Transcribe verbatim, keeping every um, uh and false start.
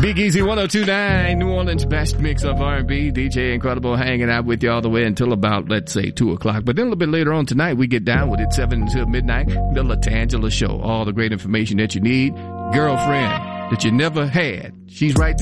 Big Easy one oh two point nine, New Orleans' best mix of R and B. D J Incredible hanging out with you all the way until about, let's say, two o'clock. But then a little bit later on tonight, we get down with it, seven until midnight. The LaTangela Show. All the great information that you need. Girlfriend that you never had. She's right there.